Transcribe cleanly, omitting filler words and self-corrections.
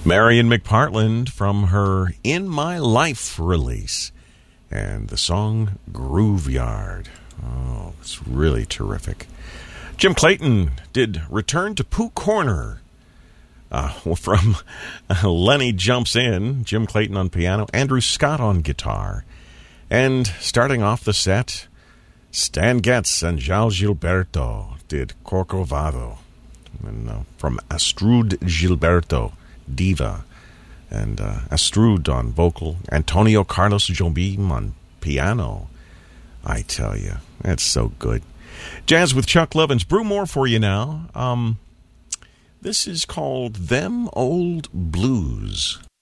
Marion McPartland from her In My Life release. And the song Grooveyard. Oh, it's really terrific. Jim Clayton did Return to Pooh Corner from Lenny Jumps In. Jim Clayton on piano, Andrew Scott on guitar. And starting off the set, Stan Getz and João Gilberto did Corcovado. And, from Astrud Gilberto, Diva. And Astrud on vocal, Antonio Carlos Jobim on piano. I tell you, that's so good. Jazz with Chuck Lovins. Brew more for you now. This is called Them Old Blues.